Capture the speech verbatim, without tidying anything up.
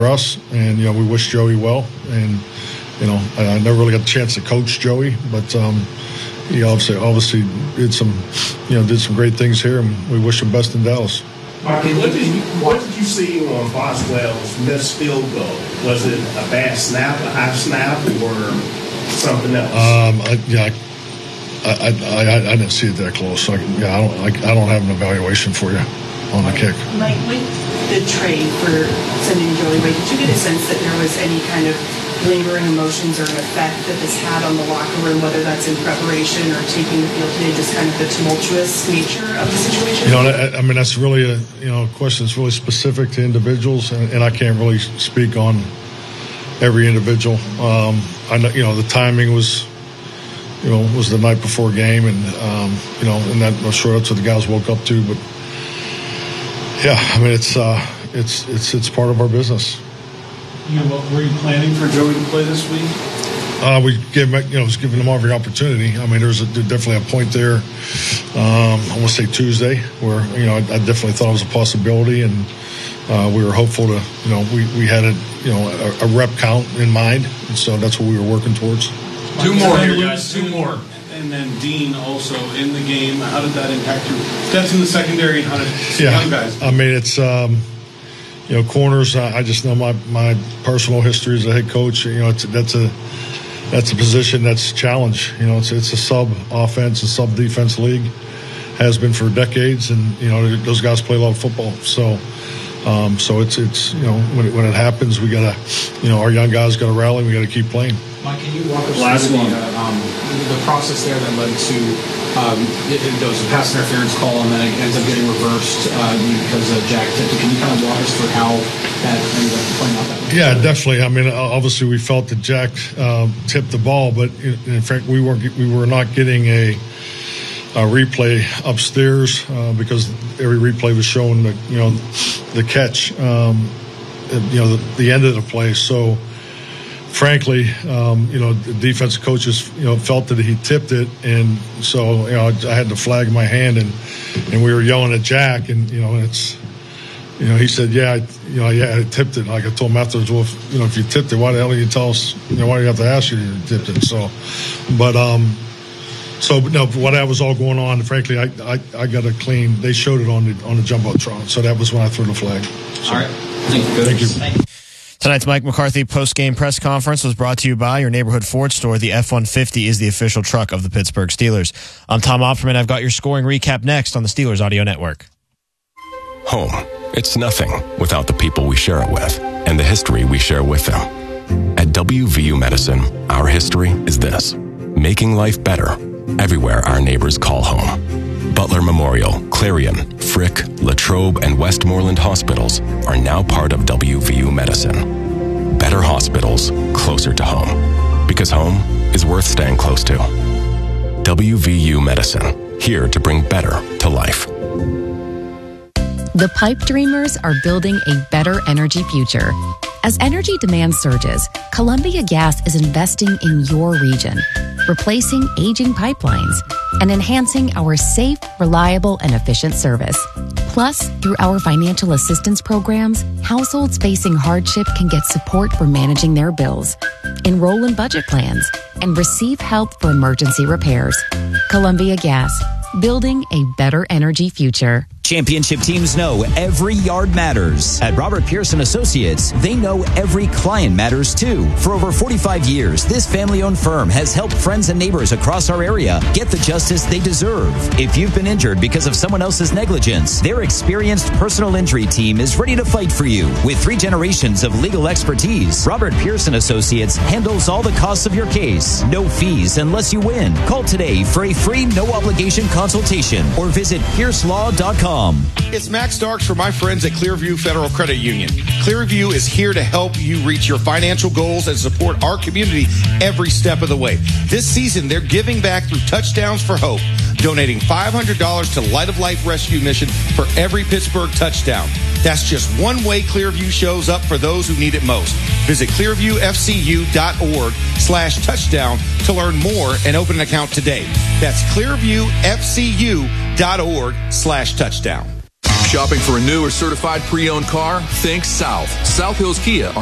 us, and you know we wish Joey well. And you know I, I never really got the chance to coach Joey, but um, he obviously obviously did some you know did some great things here, and we wish him best in Dallas. Marky, what did you what did you see on Boswell's missed field goal? Was it a bad snap, a high snap, or something else? Um, I, yeah, I, I, I, I didn't see it that close. So I, yeah, I don't I, I don't have an evaluation for you on the kick. Mike, with the trade for sending Joey away, did you get a sense that there was any kind of lingering emotions or an effect that this had on the locker room, whether that's in preparation or taking the field today, just kind of the tumultuous nature of the situation? You know, I, I mean, that's really a you know question that's really specific to individuals, and, and I can't really speak on every individual. Um, I know, you know, the timing was, you know, was the night before game, and um, you know, and that, I'm sure that's what the guys woke up to. But yeah, I mean, it's uh, it's it's it's part of our business. You know, what, were you planning for Joey to play this week? Uh, we gave him, you know, was giving him every opportunity. I mean, there's a, definitely a point there. Um, I want to say Tuesday, where you know I, I definitely thought it was a possibility, and uh, we were hopeful to, you know, we, we had a you know a, a rep count in mind, and so that's what we were working towards. Two more here, guys. Two more. And then Dean also in the game. How did that impact you? That's in the secondary. How did yeah, young guys? I mean, it's. Um, You know, corners. I just know my, my personal history as a head coach. You know, it's, that's a that's a position that's challenged. You know, it's it's a sub offense, a sub defense league, has been for decades, and you know those guys play a lot of football. So, um, so it's it's you know when it, when it happens, we gotta you know our young guys gotta rally. We gotta keep playing. Mike, can you walk us Last through one. the, uh, um, the process there that led to um, it, it, there was a pass interference call and then it ends up getting reversed uh, because uh, Jack tipped it. Can you kind of walk us through how that ended up playing out that way? Yeah, definitely. I mean, obviously we felt that Jack um, tipped the ball, but in fact we weren't we were not getting a, a replay upstairs uh, because every replay was showing the you know the catch, um, you know the, the end of the play. So. Frankly, um, you know, the defensive coaches, you know, felt that he tipped it, and so you know, I had the flag in my hand, and and we were yelling at Jack, and you know, it's, you know, he said, yeah, I, you know, yeah, I tipped it. Like I told him afterwards, well, if, you know, if you tipped it, why the hell did you tell us? You know, why do you have to ask you if you tipped it? So, but um, so no, while that was all going on, frankly, I I, I got a clean. They showed it on the on the jumbotron, so that was when I threw the flag. So, all right, thank you. Thank you. Thank you. Tonight's Mike McCarthy post-game press conference was brought to you by your neighborhood Ford store. The F one fifty is the official truck of the Pittsburgh Steelers. I'm Tom Opperman. I've got your scoring recap next on the Steelers Audio Network. Home. It's nothing without the people we share it with and the history we share with them. At W V U Medicine, our history is this: making life better everywhere our neighbors call home. Butler Memorial, Clarion, Frick, Latrobe, and Westmoreland hospitals are now part of W V U Medicine. Better hospitals, closer to home. Because home is worth staying close to. W V U Medicine, here to bring better to life. The Pipe Dreamers are building a better energy future. As energy demand surges, Columbia Gas is investing in your region, replacing aging pipelines and enhancing our safe, reliable, and efficient service. Plus, through our financial assistance programs, households facing hardship can get support for managing their bills, enroll in budget plans, and receive help for emergency repairs. Columbia Gas, building a better energy future. Championship teams know every yard matters. At Robert Pearson Associates, they know every client matters too. For over forty-five years, this family-owned firm has helped friends and neighbors across our area get the justice they deserve. If you've been injured because of someone else's negligence, their experienced personal injury team is ready to fight for you. With three generations of legal expertise, Robert Pearson Associates handles all the costs of your case. No fees unless you win. Call today for a free, no-obligation consultation or visit pierce law dot com. It's Max Starks for my friends at Clearview Federal Credit Union. Clearview is here to help you reach your financial goals and support our community every step of the way. This season, they're giving back through Touchdowns for Hope, donating five hundred dollars to Light of Life Rescue Mission for every Pittsburgh touchdown. That's just one way Clearview shows up for those who need it most. Visit clearviewfcu.org slash touchdown to learn more and open an account today. That's clearviewfcu.org slash touchdown. Shopping for a new or certified pre-owned car? Think South. South Hills Kia on